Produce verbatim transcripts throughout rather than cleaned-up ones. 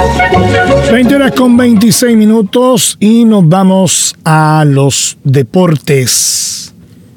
veinte horas con veintiséis minutos y nos vamos a los deportes.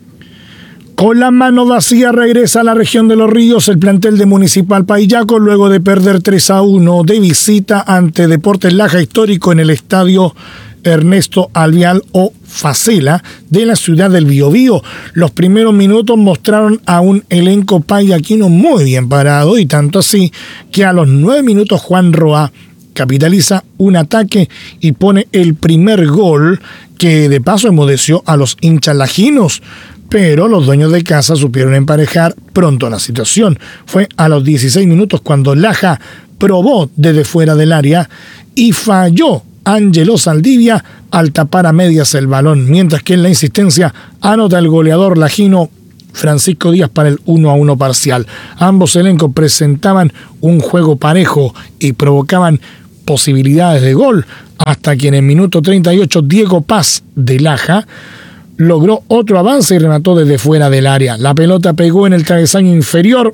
Con la mano vacía regresa a la región de Los Ríos el plantel de Municipal Payaco luego de perder tres a uno de visita ante Deportes Laja Histórico en el estadio Ernesto Alvear o Facela de la ciudad del Biobío. Los primeros minutos mostraron a un elenco payaquino muy bien parado y tanto así que a los nueve minutos Juan Roa capitaliza un ataque y pone el primer gol que de paso enmudeció a los hinchas lajinos. Pero los dueños de casa supieron emparejar pronto la situación. Fue a los dieciséis minutos cuando Laja probó desde fuera del área y falló Ángelo Saldivia al tapar a medias el balón, mientras que en la insistencia anota el goleador lajino Francisco Díaz para el uno a uno parcial. Ambos elencos presentaban un juego parejo y provocaban posibilidades de gol, hasta que en el minuto treinta y ocho Diego Paz de Laja logró otro avance y remató desde fuera del área. La pelota pegó en el travesaño inferior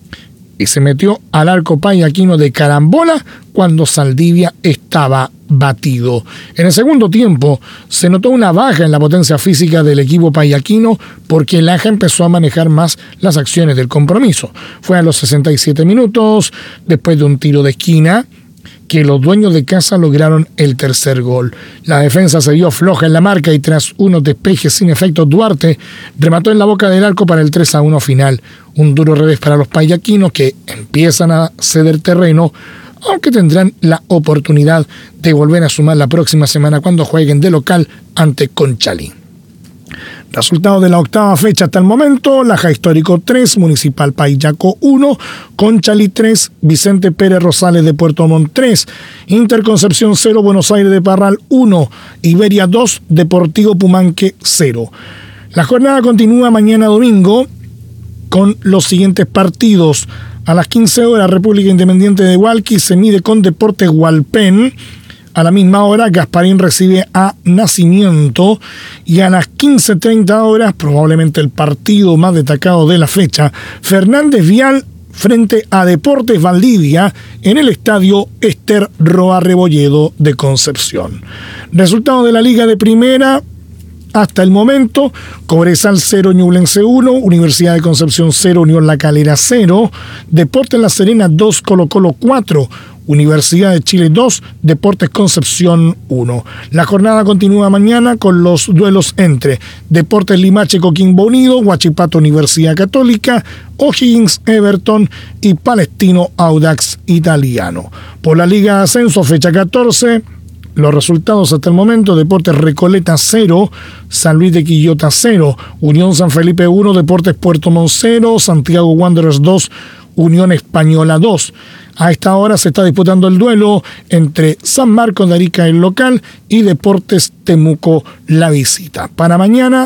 y se metió al arco payaquino de carambola cuando Saldivia estaba batido. En el segundo tiempo se notó una baja en la potencia física del equipo payaquino porque Laja empezó a manejar más las acciones del compromiso. Fue a los sesenta y siete minutos, después de un tiro de esquina, que los dueños de casa lograron el tercer gol. La defensa se vio floja en la marca y tras unos despejes sin efecto, Duarte remató en la boca del arco para el tres a uno final. Un duro revés para los payaquinos que empiezan a ceder terreno, aunque tendrán la oportunidad de volver a sumar la próxima semana cuando jueguen de local ante Conchalí. Resultado de la octava fecha hasta el momento: Laja Histórico tres, Municipal Payaco uno, Conchalí tres, Vicente Pérez Rosales de Puerto Montt tres, Interconcepción cero, Buenos Aires de Parral uno, Iberia dos, Deportivo Pumanque cero. La jornada continúa mañana domingo con los siguientes partidos. A las quince horas, República Independiente de Hualqui se mide con Deportes Hualpén. A la misma hora, Gasparín recibe a Nacimiento. Y a las quince treinta horas, probablemente el partido más destacado de la fecha, Fernández Vial frente a Deportes Valdivia en el estadio Ester Roa Rebolledo de Concepción. Resultado de la Liga de Primera. Hasta el momento: Cobresal cero, Ñublense uno, Universidad de Concepción cero, Unión La Calera cero, Deportes La Serena dos, Colo Colo cuatro, Universidad de Chile dos, Deportes Concepción uno. La jornada continúa mañana con los duelos entre Deportes Limache Coquimbo Unido, Huachipato Universidad Católica, O'Higgins Everton y Palestino Audax Italiano. Por la Liga de Ascenso, fecha catorce, los resultados hasta el momento: Deportes Recoleta cero, San Luis de Quillota cero, Unión San Felipe uno, Deportes Puerto Montt cero, Santiago Wanderers dos, Unión Española dos. A esta hora se está disputando el duelo entre San Marcos de Arica, el local, y Deportes Temuco, la visita. Para mañana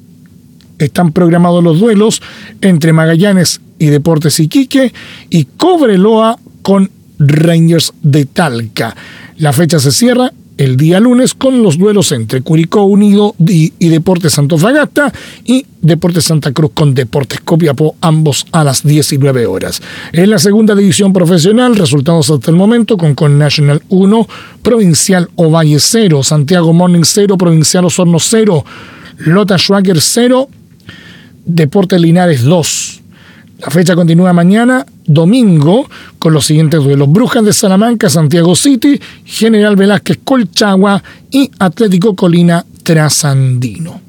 están programados los duelos entre Magallanes y Deportes Iquique y Cobreloa con Rangers de Talca. La fecha se cierra el día lunes con los duelos entre Curicó Unido y, y Deportes Antofagasta y Deportes Santa Cruz con Deportes Copiapó, ambos a las diecinueve horas. En la segunda división profesional, resultados hasta el momento: Concon National uno, Provincial Ovalle cero, Santiago Morning cero, Provincial Osorno cero, Lota Schwager cero, Deportes Linares dos. La fecha continúa mañana, domingo, con los siguientes duelos: Brujas de Salamanca, Santiago City, General Velázquez Colchagua y Atlético Colina Trasandino.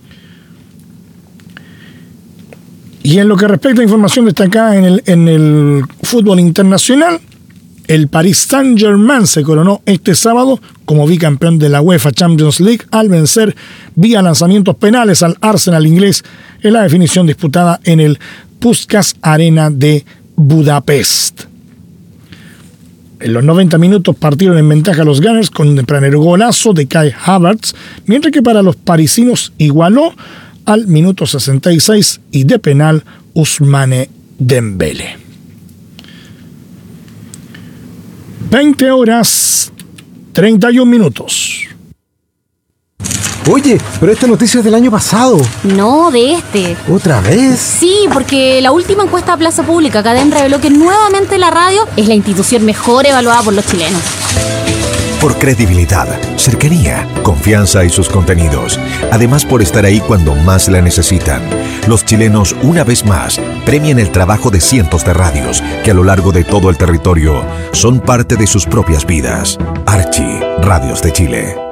Y en lo que respecta a información destacada en el, en el fútbol internacional, el Paris Saint-Germain se coronó este sábado como bicampeón de la UEFA Champions League al vencer vía lanzamientos penales al Arsenal inglés en la definición disputada en el Puskás Arena de Budapest. En los noventa minutos partieron en ventaja los Gunners con un tempranero golazo de Kai Havertz, mientras que para los parisinos igualó al minuto sesenta y seis y de penal Ousmane Dembélé. veinte horas treinta y un minutos. Oye, pero esta noticia es del año pasado. No, de este. ¿Otra vez? Sí, porque la última encuesta a Plaza Pública, Cadem, reveló que nuevamente la radio es la institución mejor evaluada por los chilenos. Por credibilidad, cercanía, confianza y sus contenidos. Además, por estar ahí cuando más la necesitan. Los chilenos, una vez más, premian el trabajo de cientos de radios que a lo largo de todo el territorio son parte de sus propias vidas. Archie, Radios de Chile.